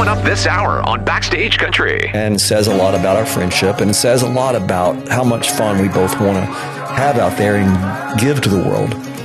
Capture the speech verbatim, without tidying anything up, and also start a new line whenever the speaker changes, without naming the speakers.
coming up this hour on Backstage Country.
And it says a lot about our friendship, and it says a lot about how much fun we both want to have out there and give to the world.